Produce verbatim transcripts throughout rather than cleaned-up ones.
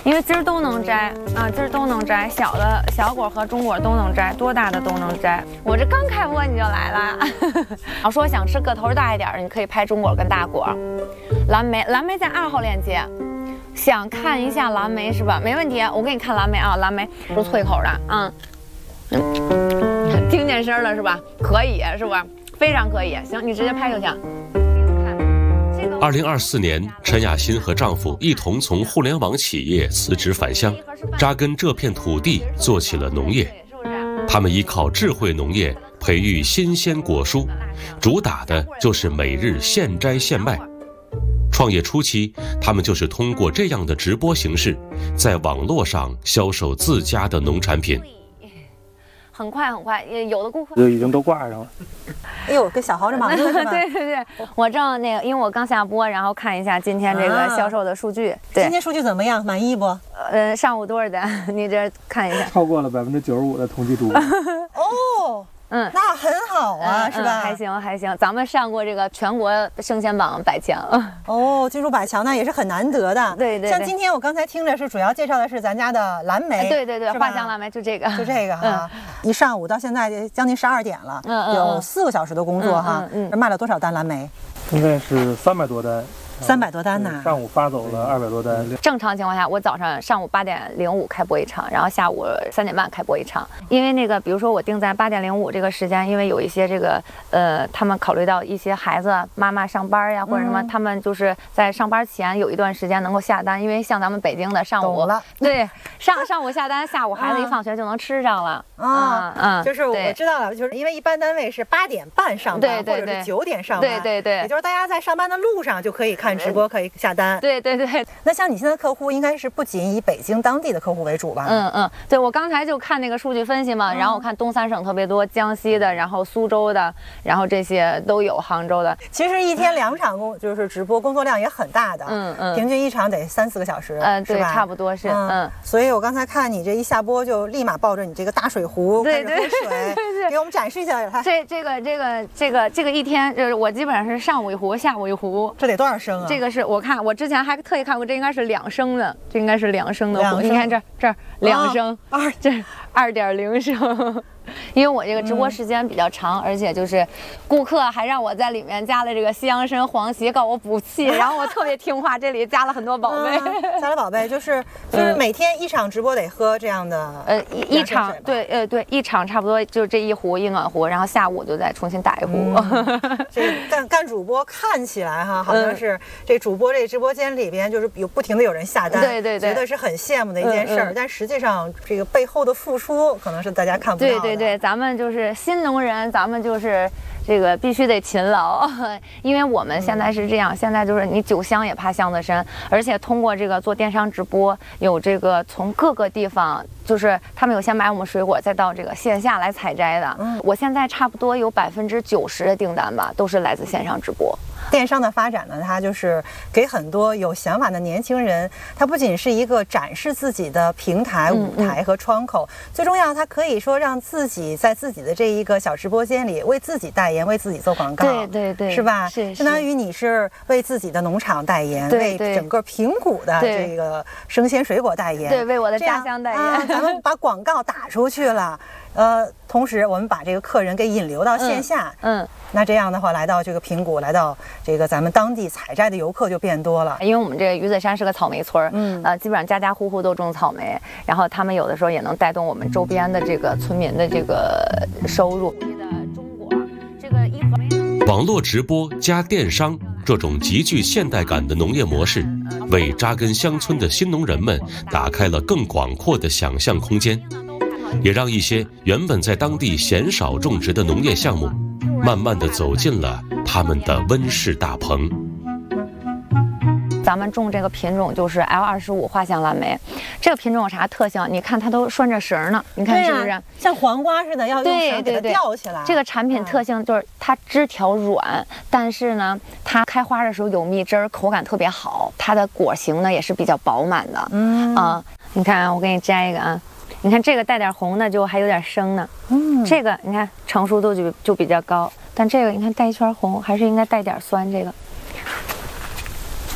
因为今儿都能摘啊，今儿都能摘，小的小果和中果都能摘，多大的都能摘。我这刚开播你就来了，要说想吃个头大一点的，你可以拍中果跟大果。蓝莓，蓝莓在二号链接。想看一下蓝莓是吧？没问题，我给你看蓝莓啊，蓝莓不脆口的，嗯，听见声了是吧？可以是吧？非常可以，行，你直接拍就行。 二零二四年，陈雅欣和丈夫一同从互联网企业辞职返乡，扎根这片土地，做起了农业。他们依靠智慧农业培育新鲜果蔬，主打的就是每日现摘现卖。创业初期，他们就是通过这样的直播形式，在网络上销售自家的农产品。 很快很快，有的顾客就已经都挂上了。 哎呦，跟小豪这忙着是吧？ 对对对，我正那个，因为我刚下播，然后看一下今天这个销售的数据。对， 今天数据怎么样？满意不？ 呃，上午多少单？你这看一下， 超过了百分之九十五的统计主播。 哦。嗯，那很好啊， 嗯、 是吧、 嗯？还行还行，咱们上过这个全国生鲜榜百强。 哦，进入百强那也是很难得的。 对 对, 对。 像今天我刚才听着是主要介绍的是咱家的蓝莓。 对对对，花香蓝莓就这个， 就这个哈。嗯、一上午到现在将近十二点了， 嗯嗯， 有四个小时的工作哈。嗯, 嗯, 嗯，卖了多少单蓝莓？ 现在是三百多单。 三百多单呢， 上午发走了二百多单。 正常情况下，我早上上午八点零五开播一场，然后下午三点半开播一场。因为那个，比如说我定在八点零五这个时间，因为有一些这个呃，他们考虑到一些孩子妈妈上班呀或者什么，嗯、他们就是在上班前有一段时间能够下单，因为像咱们北京的上午，对上上午下单，下午孩子一放学就能吃上了啊嗯，就是我知道了，就是因为一般单位是八点半上班， 对对对， 或者是九点上班， 对对对， 也就是大家在上班的路上就可以看直播，可以下单。 对对对， 那像你现在客户应该是不仅以北京当地的客户为主吧？ 嗯嗯，对，我刚才就看那个数据分析嘛，嗯、然后我看东三省特别多，江西的，然后苏州的，然后这些都有，杭州的。 其实一天两场工就是直播，工作量也很大的， 嗯嗯， 平均一场得三四个小时， 嗯、呃，对， 是吧？ 差不多是，嗯。嗯所以我刚才看你这一下播，就立马抱着你这个大水壶开始喝水，对对对，给我们展示一下。 这这个这个这个这个一天，就是我基本上是上午一壶，下午一壶。 这得多少升啊？ 这个是我看我之前还特意看过，这应该是两升的，这应该是两升的壶。你看这这儿两升，二、哦、这二点零升。因为我这个直播时间比较长，嗯、而且就是顾客还让我在里面加了这个西洋参、黄芪，告我补气，然后我特别听话，这里加了很多宝贝， 嗯、加了宝贝，就是就是每天一场直播得喝这样的， 呃，一场对呃对一场差不多就这一壶一暖壶，然后下午就再重新打一壶。 嗯、这干干主播看起来哈，好像是这主播这直播间里边就是有不停的有人下单， 对对对， 觉得是很羡慕的一件事儿，嗯嗯、但实际上这个背后的付出可能是大家看不到的。 对对对，咱们就是新农人，咱们就是这个必须得勤劳，因为我们现在是这样，嗯、现在就是你酒香也怕巷子深，而且通过这个做电商直播，有这个从各个地方，就是他们有先买我们水果，再到这个线下来采摘的。嗯，我现在差不多有百分之九十的订单吧，都是来自线上直播。 电商的发展呢，它就是给很多有想法的年轻人，它不仅是一个展示自己的平台、舞台和窗口，嗯嗯、最重要，它可以说让自己在自己的这一个小直播间里为自己代言，为自己做广告， 对对对， 是吧？ 是， 相当于你是为自己的农场代言， 对为整个平谷的这个生鲜水果代言， 对，为我的家乡代言。 啊、咱们把广告打出去了。呃，同时我们把这个客人给引流到线下，嗯，嗯那这样的话，来到这个平谷，来到这个咱们当地采摘的游客就变多了。 因为我们这个鱼嘴山是个草莓村，嗯，呃，基本上家家户户都种草莓，然后他们有的时候也能带动我们周边的这个村民的这个收入。中国这个一盒网络直播加电商这种极具现代感的农业模式，为扎根乡村的新农人们打开了更广阔的想象空间。也让一些原本在当地鲜少种植的农业项目，慢慢地走进了他们的温室大棚。 咱们种这个品种就是 L 二十五花香蓝莓，这个品种有啥特性？你看它都拴着绳呢，你看是不是？ 啊、像黄瓜似的，要用绳给它吊起来。 这个产品特性就是它枝条软，但是呢，它开花的时候有蜜汁儿，口感特别好。它的果形呢也是比较饱满的。嗯啊，你看，我给你摘一个啊。你看这个带点红的，就还有点生呢。嗯，这个你看成熟度就就比较高，但这个你看带一圈红，还是应该带点酸。这个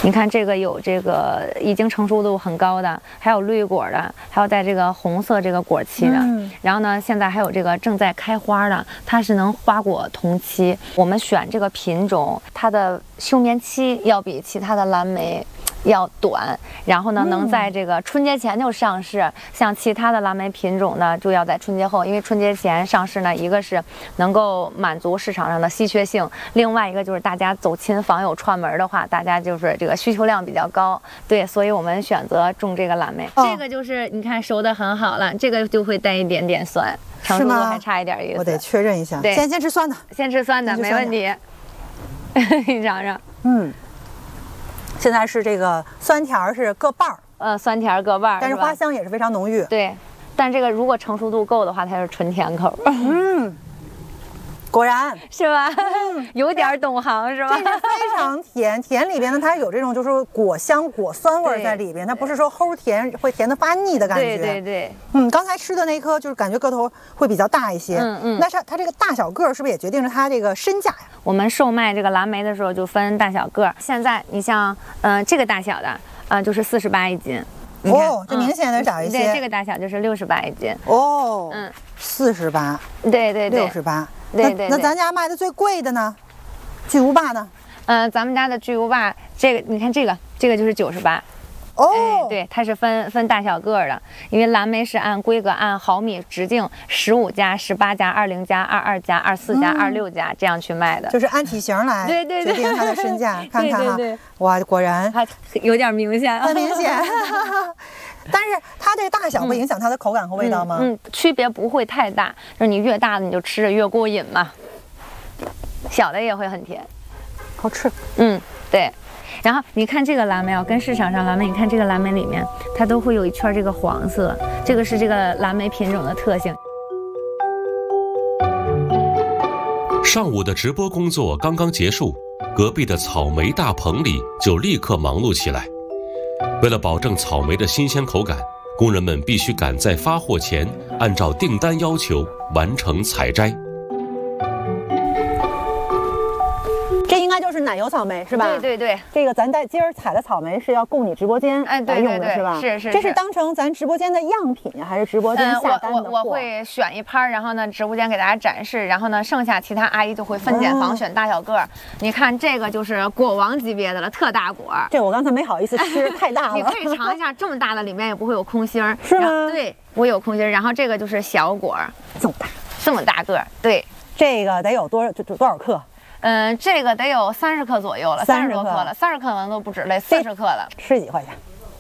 你看这个有这个已经成熟度很高的，还有绿果的，还有带这个红色这个果期的。嗯、然后呢，现在还有这个正在开花的，它是能花果同期。我们选这个品种，它的休眠期要比其他的蓝莓要短，然后呢，能在这个春节前就上市。嗯、像其他的蓝莓品种呢，就要在春节后，因为春节前上市呢，一个是能够满足市场上的稀缺性，另外一个就是大家走亲访友串门的话，大家就是这个需求量比较高。对，所以我们选择种这个蓝莓。哦、这个就是你看熟的很好了，这个就会带一点点酸，成熟度还差一点意思。 我得确认一下。对，先先吃酸的， 先吃酸的，没问题。你尝尝， 嗯。现在是这个酸甜是各半儿， 呃，酸甜各半儿， 但是花香也是非常浓郁。 对，但这个如果成熟度够的话，它是纯甜口。 嗯，果然是吧？嗯、有点懂行是吧？ 这是非常甜，甜里边呢，它有这种就是果香、果酸味在里边，它不是说齁甜会甜的发腻的感觉。 对对对。 嗯，刚才吃的那颗就是感觉个头会比较大一些。嗯嗯。那是它这个大小个是不是也决定了它这个身价呀？ 我们售卖这个蓝莓的时候就分大小个，现在你像嗯、呃、这个大小的，呃就是四十八一斤。 哦，这明显的小一些。 嗯、对，这个大小就是六十八一斤。 哦，嗯，四十八。 对对对。 六十八。 对对对。 那咱家卖的最贵的呢？巨无霸呢？ 嗯、呃，咱们家的巨无霸，这个你看这个，这个就是九十八。 哦、 哎，对，它是分分大小个的，因为蓝莓是按规格按毫米直径十五加、十八加、二零加、二二加、二四加、二六加这样去卖的， 就是按体型来对对对决定它的身价。看看哈， 对对对哇，果然它有点明显， 很明显。但是它这个大小会影响它的口感和味道吗？ 嗯，嗯区别不会太大，就是你越大的你就吃着越过瘾嘛。小的也会很甜， 好吃。 嗯，对。然后你看这个蓝莓啊，跟市场上蓝莓，你看这个蓝莓里面，它都会有一圈这个黄色，这个是这个蓝莓品种的特性。 上午的直播工作刚刚结束，隔壁的草莓大棚里就立刻忙碌起来。为了保证草莓的新鲜口感，工人们必须赶在发货前，按照订单要求完成采摘。 这应该就是奶油草莓是吧？ 对对对， 这个咱在今儿采的草莓是要供你直播间来用的，是吧？ 是是。 这是当成咱直播间的样品呀，还是直播间下单的货？ 我我会选一盘，然后呢，直播间给大家展示，然后呢，剩下其他阿姨就会分拣房选大小个。你看这个就是果王级别的了，特大果。 这我刚才没好意思吃，太大了。 你可以尝一下，这么大的里面也不会有空心儿， 是吗？ 对，不会有空心儿。然后这个就是小果， 这么大， 这么大个，对。 这个得有多少？多多少克？ 嗯，这个得有三十克左右了，三十多克了，三十克可能都不止了，四十克了， 十几块钱。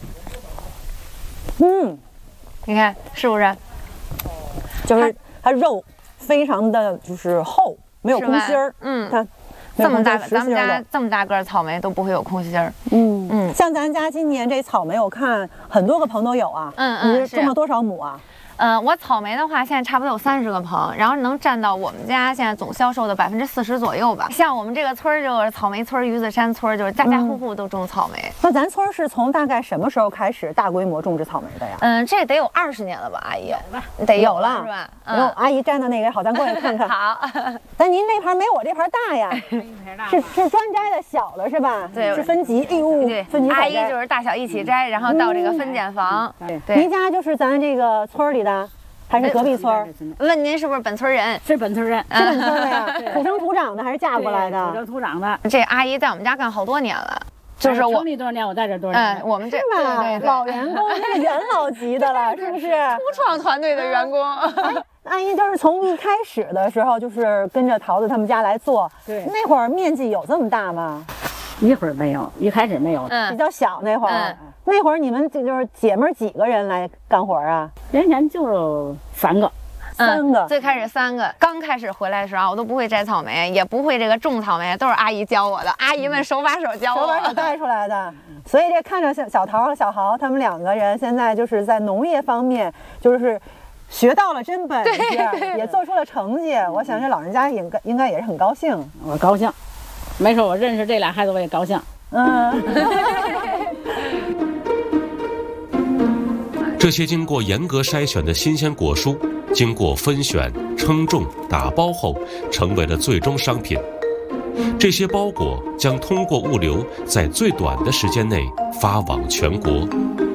嗯， 你看是不是？ 就是它肉非常的就是厚，没有空心儿。嗯，它这么大，咱们家这么大个草莓都不会有空心儿。 嗯嗯，像咱家今年这草莓，我看很多个棚都有啊。 嗯嗯， 你种了多少亩啊？ 呃，我草莓的话，现在差不多有三十个棚，然后能占到我们家现在总销售的百分之四十左右吧。像我们这个村儿就是草莓村、鱼子山村，就是家家户户都种草莓。嗯、 那咱村是从大概什么时候开始大规模种植草莓的呀？ 嗯，这得有二十年了吧，阿姨？得有了是吧？ 嗯，阿姨站的那个好，咱过来看看。 好。 但您那盘没我这盘大呀？是是专摘的小的是吧？ 对， 是分级。哎呦， 对， 分级阿姨就是大小一起摘，然后到这个分拣房。 对对。您家就是咱这个村里的？还是隔壁村？ 问您是不是本村人？ 是本村人， 是本村的呀。土生土长的还是嫁过来的？ 土生土长的。 这阿姨在我们家干好多年了，就是我成立多少年，我在这多少年。 嗯，我们这是吧？老员工，这是元老级的了，是不是？ 初创团队的员工。 阿姨就是从一开始的时候，就是跟着桃子他们家来做。 对。 那会儿面积有这么大吗？ 一会儿没有，一开始没有， 嗯， 比较小那会儿。那会儿你们就是姐妹几个人来干活啊？ 人前就三个。 三个、 嗯，最开始三个，刚开始回来的时候，我都不会摘草莓，也不会这个种草莓，都是阿姨教我的，阿姨们手把手教我， 手把手带出来的。所以这看着小小桃和小豪他们两个人现在就是在农业方面就是学到了真本事，也做出了成绩。我想这老人家应该应该也是很高兴。 我高兴，没说我认识这俩孩子我也高兴。 嗯。 这些经过严格筛选的新鲜果蔬，经过分选、称重、打包后，成为了最终商品。 这些包裹将通过物流在最短的时间内发往全国。